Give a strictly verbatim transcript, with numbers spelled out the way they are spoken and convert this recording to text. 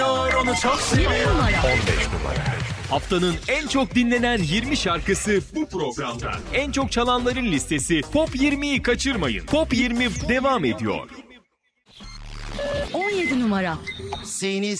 seviyor, onu çok seviyor. on beş numara. Haftanın en çok dinlenen yirmi şarkısı bu programda. En çok çalanların listesi Top yirmiyi kaçırmayın. Top yirmi devam ediyor. on yedi numara. Seni